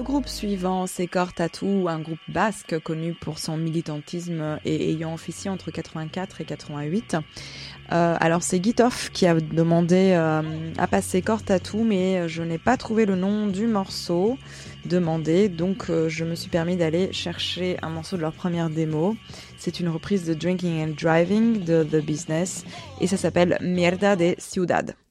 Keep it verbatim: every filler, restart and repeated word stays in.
Le groupe suivant, c'est Cortatu, un groupe basque connu pour son militantisme et ayant officié entre quatre-vingt-quatre et quatre-vingt-huit. Euh, alors c'est Gitoff qui a demandé euh, à passer Cortatu, mais je n'ai pas trouvé le nom du morceau demandé, donc euh, je me suis permis d'aller chercher un morceau de leur première démo. C'est une reprise de Drinking and Driving de The Business et ça s'appelle Mierda de Ciudad.